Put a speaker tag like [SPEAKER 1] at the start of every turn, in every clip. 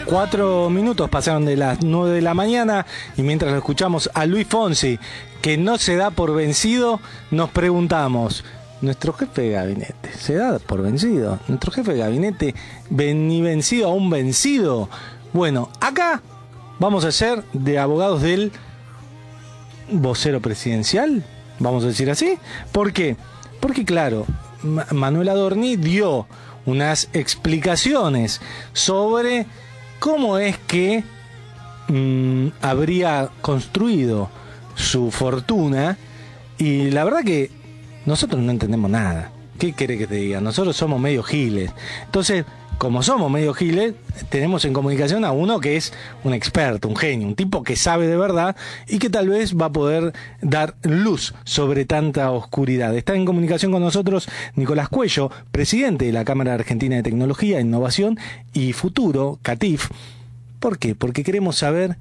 [SPEAKER 1] 4 minutos pasaron de las 9 de la mañana y mientras lo escuchamos a Luis Fonsi, que no se da por vencido, nos preguntamos, ¿nuestro jefe de gabinete se da por vencido? ¿Nuestro jefe de gabinete ni vencido aún vencido? Bueno, acá vamos a ser de abogados del vocero presidencial, vamos a decir así. ¿Por qué? Porque claro, Manuel Adorni dio unas explicaciones sobre cómo es que habría construido su fortuna, y la verdad que nosotros no entendemos nada. ¿Qué querés que te diga? Nosotros somos medio giles. Entonces, como somos medio giles, tenemos en comunicación a uno que es un experto, un genio, un tipo que sabe de verdad y que tal vez va a poder dar luz sobre tanta oscuridad. Está en comunicación con nosotros Nicolás Cuello, presidente de la Cámara Argentina de Tecnología, Innovación y Futuro, CATIF. ¿Por qué? Porque queremos saber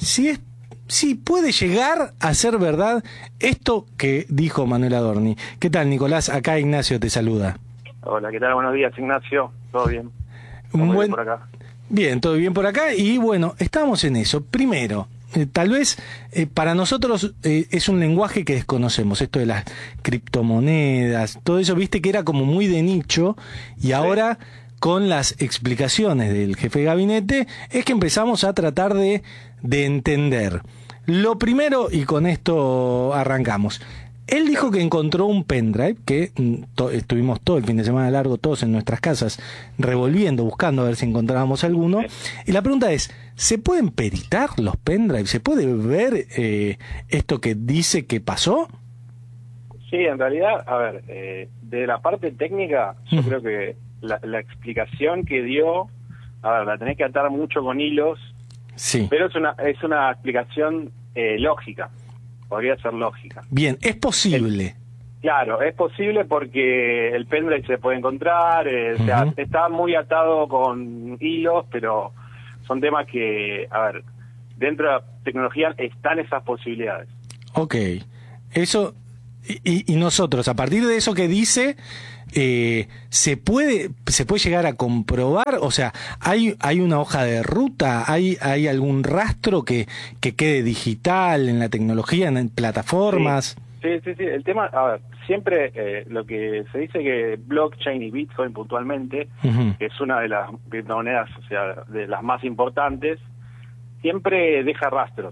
[SPEAKER 1] si puede llegar a ser verdad esto que dijo Manuel Adorni. ¿Qué tal, Nicolás? Acá Ignacio te saluda.
[SPEAKER 2] Hola, ¿qué tal? Buenos días, Ignacio. ¿Todo bien? ¿Todo bien por acá?
[SPEAKER 1] Bien, todo bien por acá. Y bueno, estamos en eso. Primero, tal vez para nosotros es un lenguaje que desconocemos, esto de las criptomonedas, todo eso, viste que era como muy de nicho, y ahora con las explicaciones del jefe de gabinete es que empezamos a tratar de entender. Lo primero, y con esto arrancamos, él dijo que encontró un pendrive, que estuvimos todo el fin de semana largo, todos en nuestras casas, revolviendo, buscando a ver si encontrábamos alguno. Y la pregunta es, ¿se pueden peritar los pendrives? ¿Se puede ver esto que dice que pasó?
[SPEAKER 2] Sí, en realidad, a ver, de la parte técnica, yo creo que la explicación que dio, a ver, la tenés que atar mucho con hilos,
[SPEAKER 1] sí,
[SPEAKER 2] pero es una explicación lógica. Podría ser lógica.
[SPEAKER 1] Bien, es posible.
[SPEAKER 2] Claro, es posible porque el pendrive se puede encontrar, o sea, está muy atado con hilos, pero son temas que, a ver, dentro de la tecnología están esas posibilidades.
[SPEAKER 1] Ok, eso, y nosotros, a partir de eso que dice, ¿se puede llegar a comprobar? O sea, ¿hay una hoja de ruta? ¿Hay algún rastro que quede digital en la tecnología, en plataformas?
[SPEAKER 2] Sí. El tema, a ver, siempre lo que se dice que blockchain y Bitcoin puntualmente, que es una de las criptomonedas, o sea, de las más importantes, siempre deja rastros.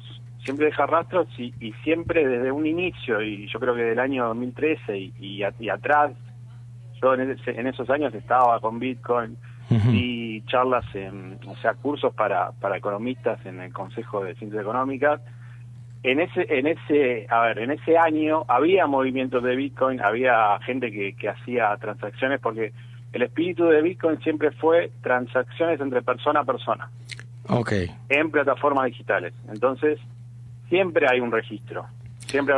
[SPEAKER 2] Y siempre desde un inicio, y yo creo que del año 2013 y atrás, yo en esos años estaba con Bitcoin y charlas, cursos para economistas en el Consejo de Ciencias Económicas. En ese año había movimientos de Bitcoin, había gente que hacía transacciones, porque el espíritu de Bitcoin siempre fue transacciones entre persona a persona.
[SPEAKER 1] Okay.
[SPEAKER 2] En plataformas digitales. Entonces, siempre hay un registro, siempre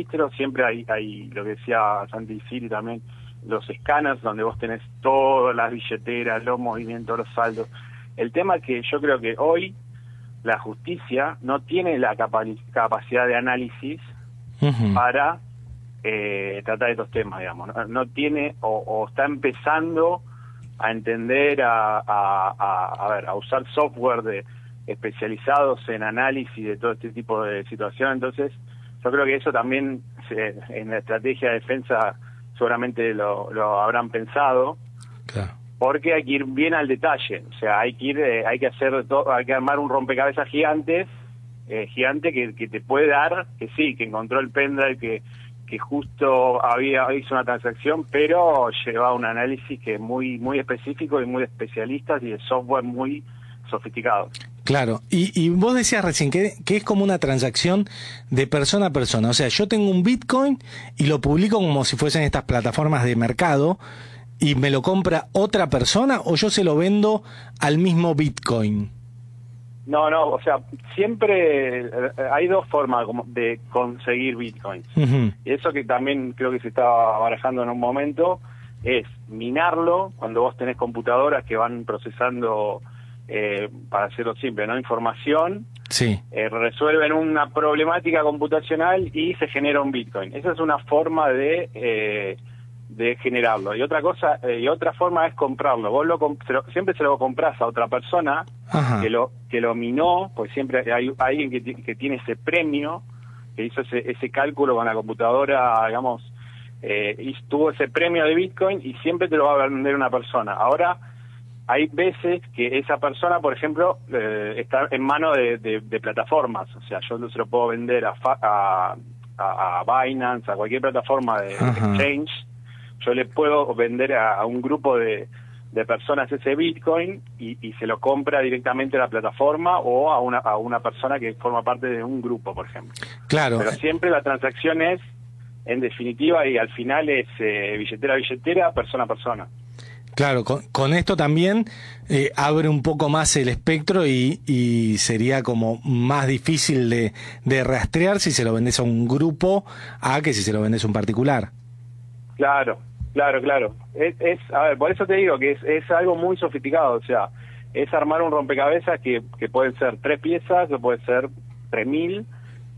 [SPEAKER 2] hay lo que decía Santi Siri también, los escáneres donde vos tenés todas las billeteras, los movimientos, los saldos. El tema es que yo creo que hoy la justicia no tiene la capacidad de análisis para tratar estos temas, digamos. No tiene, o está empezando a entender, a usar software especializados en análisis de todo este tipo de situaciones. Entonces, yo creo que eso también en la estrategia de defensa seguramente lo habrán pensado.
[SPEAKER 1] Claro.
[SPEAKER 2] Porque hay que ir bien al detalle, o sea, hay que hacer todo, hay que armar un rompecabezas gigante que te puede dar, que sí, que encontró el pendrive, que justo hizo una transacción, pero lleva un análisis que es muy específico y muy de especialistas y de software muy sofisticado.
[SPEAKER 1] Claro, y vos decías recién que es como una transacción de persona a persona, o sea, yo tengo un Bitcoin y lo publico como si fuesen estas plataformas de mercado, ¿y me lo compra otra persona o yo se lo vendo al mismo Bitcoin?
[SPEAKER 2] No, o sea, siempre hay dos formas de conseguir Bitcoins. Y eso que también creo que se estaba barajando en un momento es minarlo, cuando vos tenés computadoras que van procesando, para hacerlo simple, ¿no? Información,
[SPEAKER 1] sí.
[SPEAKER 2] Resuelven una problemática computacional y se genera un Bitcoin. Esa es una forma de de generarlo. Y otra cosa, y otra forma es comprarlo. Vos siempre se lo comprás a otra persona que lo minó, pues siempre hay alguien que tiene ese premio, que hizo ese cálculo con la computadora, digamos, y tuvo ese premio de Bitcoin y siempre te lo va a vender una persona. Ahora, hay veces que esa persona, por ejemplo, está en manos de plataformas. O sea, yo se lo puedo vender a Binance, a cualquier plataforma de exchange. Yo le puedo vender a un grupo de personas ese Bitcoin y se lo compra directamente a la plataforma o a una persona que forma parte de un grupo, por ejemplo.
[SPEAKER 1] Claro.
[SPEAKER 2] Pero siempre la transacción es, en definitiva, y al final es billetera a billetera, persona a persona.
[SPEAKER 1] Claro, con esto también abre un poco más el espectro y sería como más difícil de rastrear si se lo vendes a un grupo a que si se lo vendes a un particular.
[SPEAKER 2] Claro. A ver, por eso te digo que es algo muy sofisticado, o sea, es armar un rompecabezas que pueden ser 3 piezas o puede ser 3000,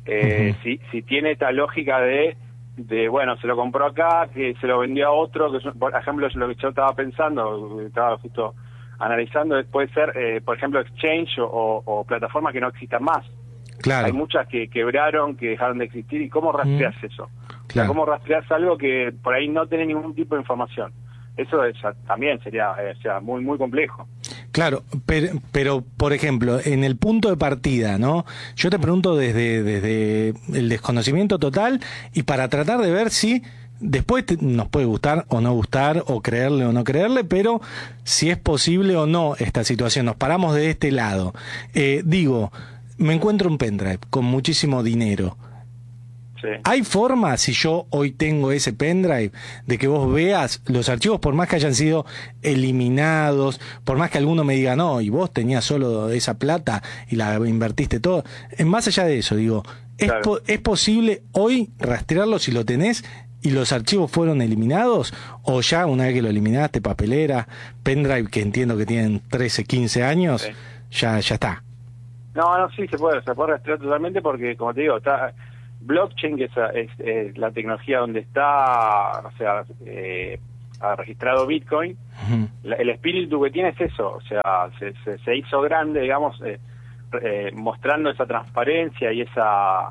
[SPEAKER 2] si tiene esta lógica de bueno, se lo compró acá, que se lo vendió a otro, que por ejemplo lo que yo estaba pensando, estaba justo analizando, puede ser, por ejemplo, exchange o plataformas que no existan más.
[SPEAKER 1] Claro.
[SPEAKER 2] Hay muchas que quebraron, que dejaron de existir, ¿y cómo rastreas eso?
[SPEAKER 1] Claro.
[SPEAKER 2] O sea, ¿cómo rastreas algo que por ahí no tiene ningún tipo de información? Eso también sería muy muy complejo.
[SPEAKER 1] Claro, pero por ejemplo, en el punto de partida, ¿no? Yo te pregunto desde el desconocimiento total y para tratar de ver si después nos puede gustar o no gustar, o creerle o no creerle, pero si es posible o no esta situación. Nos paramos de este lado. Digo, me encuentro un pendrive con muchísimo dinero. Sí. ¿Hay forma, si yo hoy tengo ese pendrive, de que vos veas los archivos, por más que hayan sido eliminados, por más que alguno me diga, no, y vos tenías solo esa plata y la invertiste todo? Más allá de eso, digo, claro. ¿Es posible hoy rastrearlo si lo tenés y los archivos fueron eliminados? ¿O ya una vez que lo eliminaste, papelera, pendrive, que entiendo que tienen 13, 15 años, sí, ya está?
[SPEAKER 2] No, sí, se puede rastrear totalmente porque, como te digo, está... Blockchain, que es la tecnología donde está, o sea, ha registrado Bitcoin. El espíritu que tiene es eso, o sea, se hizo grande, digamos, mostrando esa transparencia y esa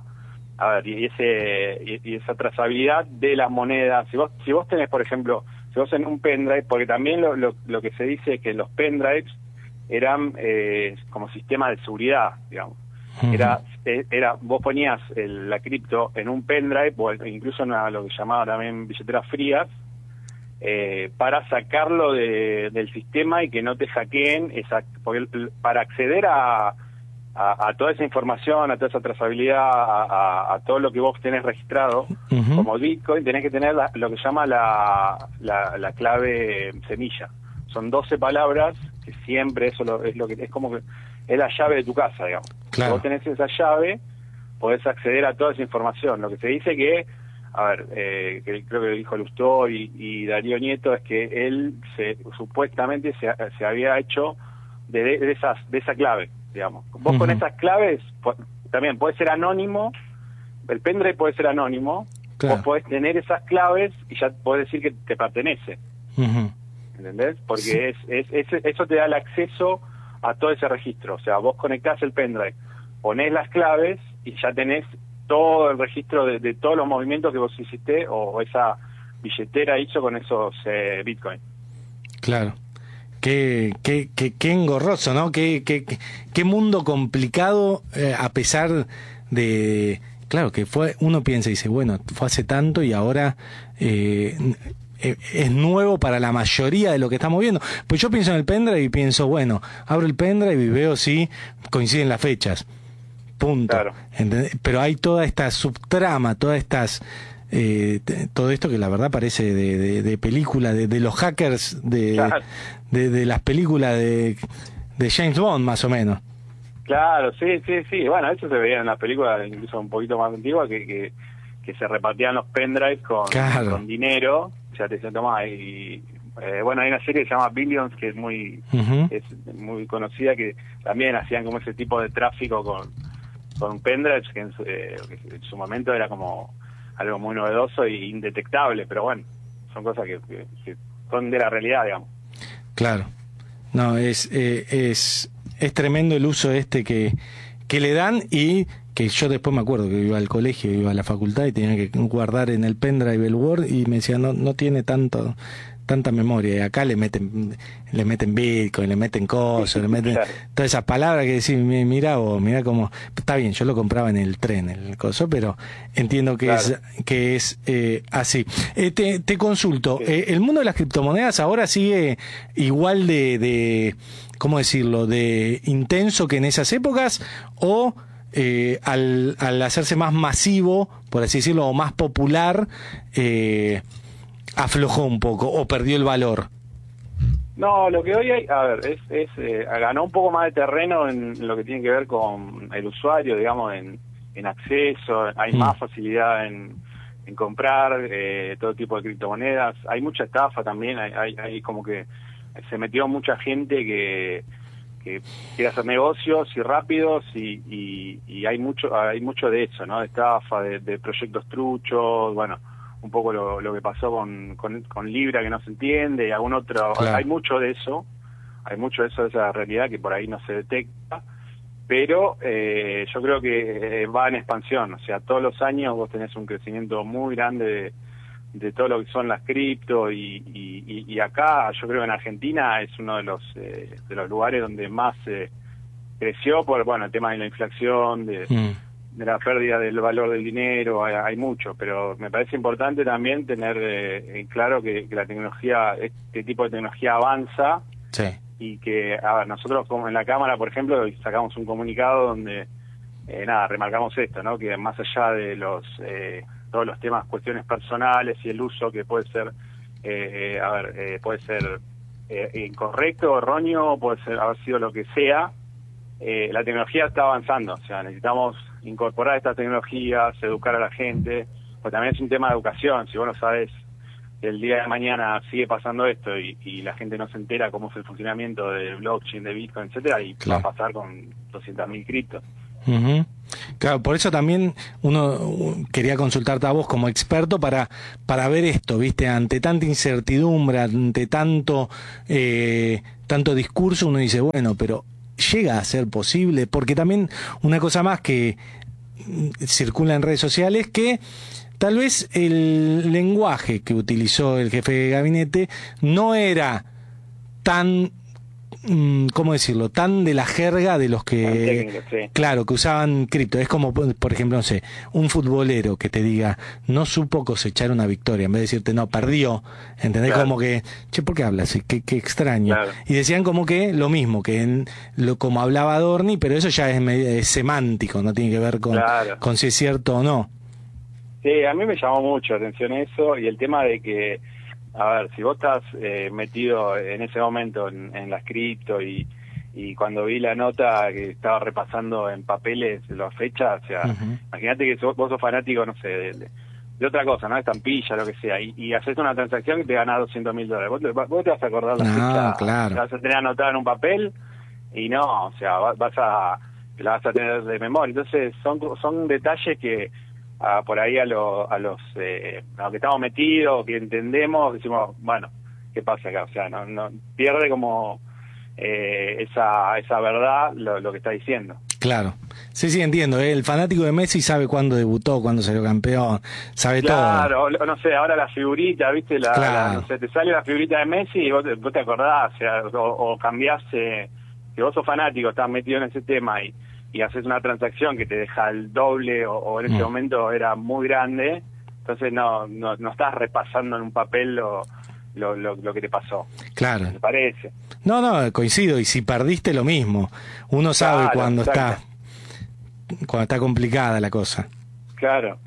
[SPEAKER 2] esa trazabilidad de las monedas. Si vos tenés, por ejemplo, si vos en un pendrive, porque también lo que se dice es que los pendrives eran como sistema de seguridad, digamos. Vos ponías la cripto en un pendrive o incluso en lo que llamaba también billeteras frías, para sacarlo del sistema y que no te hackeen, porque para acceder a toda esa información, a toda esa trazabilidad, a todo lo que vos tenés registrado como Bitcoin, tenés que tener lo que llama la clave semilla. Son 12 palabras que siempre eso es lo que es como que es la llave de tu casa, digamos.
[SPEAKER 1] Claro.
[SPEAKER 2] Si vos tenés esa llave, podés acceder a toda esa información. Lo que se dice que, que creo que dijo Lustó y Darío Nieto, es que él supuestamente se había hecho de esa clave, digamos. Vos con esas claves, también puede ser anónimo, el pendrive puede ser anónimo, claro. Vos podés tener esas claves y ya podés decir que te pertenece. ¿Entendés? Porque sí, eso te da el acceso a todo ese registro. O sea, vos conectás el pendrive, ponés las claves y ya tenés todo el registro de todos los movimientos que vos hiciste o esa billetera hizo con esos Bitcoin.
[SPEAKER 1] Claro. Qué engorroso, ¿no? Qué mundo complicado, a pesar de... Claro, que uno piensa y dice, bueno, fue hace tanto y ahora... es nuevo para la mayoría de lo que estamos viendo. Pues yo pienso en el pendrive y pienso, bueno, abro el pendrive y veo si coinciden las fechas. Punto. Claro. Pero hay toda esta subtrama, todas estas... todo esto que la verdad parece de película, de los hackers,
[SPEAKER 2] claro,
[SPEAKER 1] de las películas de James Bond, más o menos.
[SPEAKER 2] Claro, sí. Bueno, eso se veía en las películas incluso un poquito más antiguas, que se repartían los pendrives con dinero. O sea, te decían, tomá, y bueno, hay una serie que se llama Billions, que es muy conocida, que también hacían como ese tipo de tráfico con pendrives, que en su momento era como algo muy novedoso e indetectable, pero bueno, son cosas que son de la realidad, digamos.
[SPEAKER 1] Claro. No, es tremendo el uso que le dan, y que yo después me acuerdo que iba al colegio, iba a la facultad y tenía que guardar en el pendrive el Word, y me decían, no tiene tanta memoria, y acá le meten Bitcoin, le meten cosas, le meten
[SPEAKER 2] Claro.
[SPEAKER 1] todas esas palabras que decís, mira cómo está bien. Yo lo compraba en el tren, el coso, pero entiendo que
[SPEAKER 2] Claro.
[SPEAKER 1] es así. Te consulto,
[SPEAKER 2] Sí.
[SPEAKER 1] el mundo de las criptomonedas ahora sigue igual de ¿cómo decirlo?, de intenso que en esas épocas, o al hacerse más masivo, por así decirlo, o más popular, aflojó un poco o perdió el valor?
[SPEAKER 2] No, lo que hoy hay, a ver, ganó un poco más de terreno en lo que tiene que ver con el usuario, digamos, en acceso, hay más facilidad en comprar todo tipo de criptomonedas, hay mucha estafa también, hay como que se metió mucha gente que quiere hacer negocios y rápidos, y hay mucho de eso, ¿no? De estafa, de proyectos truchos, bueno, un poco lo que pasó con Libra, que no se entiende, y algún otro.
[SPEAKER 1] Claro.
[SPEAKER 2] Hay mucho de esa realidad que por ahí no se detecta, pero yo creo que va en expansión, o sea, todos los años vos tenés un crecimiento muy grande de todo lo que son las cripto, y acá yo creo que en Argentina es uno de los lugares donde más creció por, bueno, el tema de la inflación, de la pérdida del valor del dinero, hay mucho, pero me parece importante también tener en claro que la tecnología, este tipo de tecnología avanza,
[SPEAKER 1] Sí.
[SPEAKER 2] y que, a ver, nosotros como en la Cámara, por ejemplo, sacamos un comunicado donde, remarcamos esto, ¿no? Que más allá de todos los temas, cuestiones personales y el uso que puede ser, puede ser incorrecto, erróneo, puede haber sido lo que sea, la tecnología está avanzando, o sea, necesitamos incorporar estas tecnologías, educar a la gente, pues también es un tema de educación. Si vos no sabes que el día de mañana sigue pasando esto y la gente no se entera cómo es el funcionamiento del blockchain, de Bitcoin, etcétera, y
[SPEAKER 1] Claro.
[SPEAKER 2] va a pasar con 200.000 criptos.
[SPEAKER 1] Ujú. Claro, por eso también uno quería consultarte a vos como experto para ver esto, ¿viste? Ante tanta incertidumbre, ante tanto discurso, uno dice, bueno, pero llega a ser posible, porque también una cosa más que circula en redes sociales, que tal vez el lenguaje que utilizó el jefe de gabinete no era tan, ¿cómo decirlo?, tan de la jerga de los
[SPEAKER 2] Tan
[SPEAKER 1] que,
[SPEAKER 2] técnico, sí.
[SPEAKER 1] claro, que usaban cripto. Es como, por ejemplo, no sé, un futbolero que te diga, no supo cosechar una victoria, en vez de decirte, no, perdió, ¿entendés?
[SPEAKER 2] Claro.
[SPEAKER 1] Como que, che, ¿por qué hablas? Qué extraño.
[SPEAKER 2] Claro.
[SPEAKER 1] Y decían como que lo mismo, que como hablaba Adorni, pero eso ya es semántico, no tiene que ver
[SPEAKER 2] Claro.
[SPEAKER 1] con si es cierto o no.
[SPEAKER 2] Sí, a mí me llamó mucho la atención eso, y el tema de que, a ver, si vos estás metido en ese momento en las cripto, y cuando vi la nota que estaba repasando en papeles las fechas, o sea, imagínate que vos sos fanático, no sé, de otra cosa, ¿no? Estampilla, lo que sea, y haces una transacción y te ganás $200.000. Vos te vas a acordar la fecha,
[SPEAKER 1] claro.
[SPEAKER 2] la vas a tener anotada en un papel, y no, o sea, la vas a tener de memoria. Entonces son detalles que por ahí a los que estamos metidos, que entendemos, decimos, bueno, ¿qué pasa acá? O sea, no pierde como esa verdad lo que está diciendo.
[SPEAKER 1] Claro. Sí, entiendo. El fanático de Messi sabe cuándo debutó, cuándo salió campeón, sabe todo.
[SPEAKER 2] Claro, no sé, ahora la figurita, ¿viste?
[SPEAKER 1] Claro.
[SPEAKER 2] No sé, te sale la figurita de Messi y vos te acordás, o sea, o cambiás, si vos sos fanático, estás metido en ese tema y haces una transacción que te deja el doble, o en ese momento era muy grande, entonces no estás repasando en un papel lo que te pasó.
[SPEAKER 1] Claro.
[SPEAKER 2] ¿Me parece?
[SPEAKER 1] No, coincido. Y si perdiste, lo mismo. Uno sabe
[SPEAKER 2] Claro,
[SPEAKER 1] cuando
[SPEAKER 2] exacto.
[SPEAKER 1] está complicada la cosa.
[SPEAKER 2] Claro.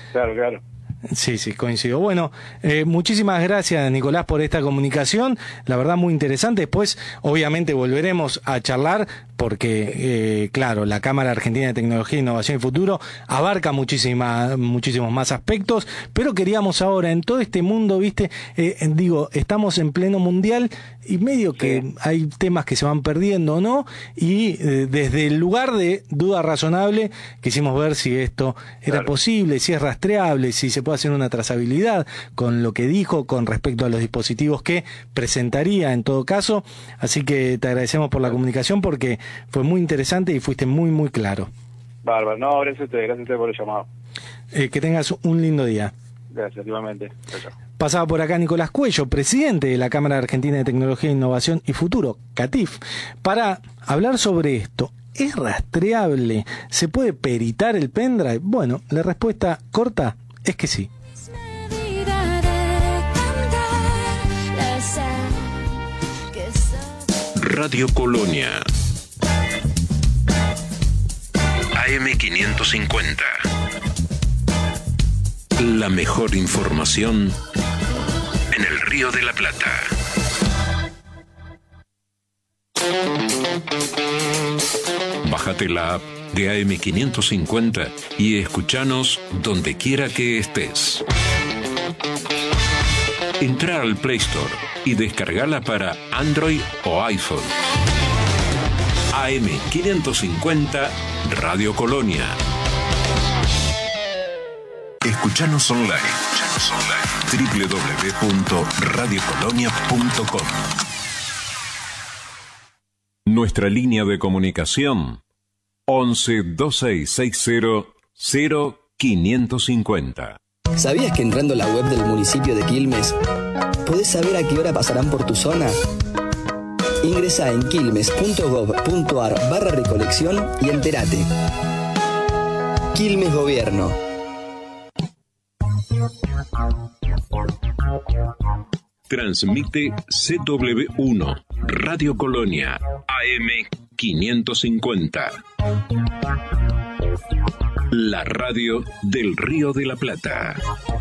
[SPEAKER 1] Sí, coincido. Bueno, muchísimas gracias, Nicolás, por esta comunicación. La verdad, muy interesante. Después, obviamente, volveremos a charlar porque, claro, la Cámara Argentina de Tecnología, Innovación y Futuro abarca muchísimos más aspectos, pero queríamos ahora, en todo este mundo, viste, estamos en pleno mundial y medio que hay temas que se van perdiendo, ¿no? Y desde el lugar de duda razonable quisimos ver si esto era posible, si es rastreable, si se puede hacer una trazabilidad con lo que dijo con respecto a los dispositivos que presentaría en todo caso. Así que te agradecemos por la comunicación porque fue muy interesante y fuiste muy, muy claro.
[SPEAKER 2] Bárbaro, no, gracias a usted por el llamado.
[SPEAKER 1] Que tengas un lindo día.
[SPEAKER 2] Gracias, igualmente. Chao.
[SPEAKER 1] Pasaba por acá Nicolás Cuello, presidente de la Cámara Argentina de Tecnología, Innovación y Futuro, CATIF, para hablar sobre esto. ¿Es rastreable? ¿Se puede peritar el pendrive? Bueno, la respuesta corta es que sí.
[SPEAKER 3] Radio Colonia AM550. La mejor información en el Río de la Plata. Bájate la app de AM550 y escuchanos donde quiera que estés. Entra al Play Store y descargala para Android o iPhone. AM550 Radio Colonia. Escuchanos online. www.radiocolonia.com. Nuestra línea de comunicación 11 2660 0550.
[SPEAKER 4] ¿Sabías que entrando a la web del municipio de Quilmes podés saber a qué hora pasarán por tu zona? Ingresá en quilmes.gov.ar/recolección y entérate. Quilmes Gobierno.
[SPEAKER 3] Transmite CW1 Radio Colonia AM550. La radio del Río de la Plata.